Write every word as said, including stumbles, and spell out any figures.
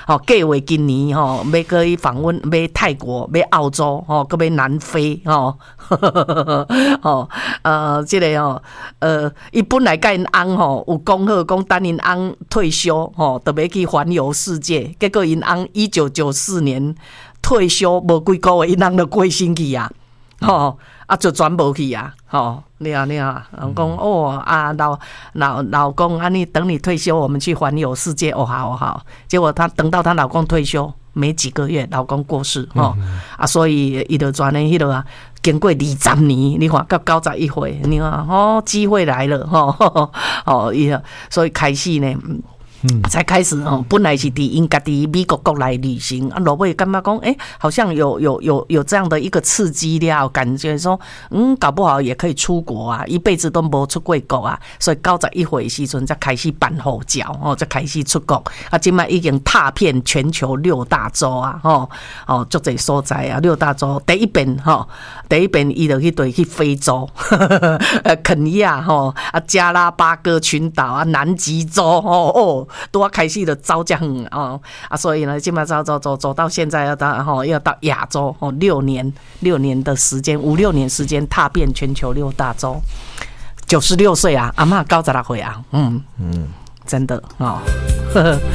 吼、哦，计划今年吼、哦、要去访问，要泰国，要澳洲，吼、哦，搁要南非，吼、哦，吼、呃，这个吼、哦，呃，伊本来甲因翁吼有讲好，讲等因翁退休，吼、哦，就要去环游世界。结果因翁一九九四年退休，无几个月，因翁就过身去啊，吼、哦，啊就全无去啊，吼、哦。你好，你好，人讲哦啊，老老老公啊，你等你退休，我们去环游世界哦，好好。结果她等到她老公退休没几个月，老公过世哦、嗯、啊，所以伊就转呢迄个啊，经过二十年，你看到九十一岁，你看哦，机会来了吼哦，伊所以开始呢。嗯，才开始哦，本来是伫因家己美国国内旅行，啊，落尾感觉讲，哎，好像有有有有这样的一个刺激了，感觉说，嗯，搞不好也可以出国啊，一辈子都没出过国啊，所以九十一岁时阵才开始办护照，哦，才开始出国，啊，现在已经踏遍全球六大洲啊，吼，哦，足侪所在啊，六大洲第一遍吼，第一遍伊就去对去非洲，呃，肯亚吼，啊，加拉巴哥群岛啊，南极洲，哦哦。都要开始的走这远哦啊，所以呢，基本上走走走走到现在要到哈要到亚洲哦，六年六年的时间，五六年时间踏遍全球六大洲，九十六岁啊，阿嬷九十六岁啊，嗯嗯，真的哦。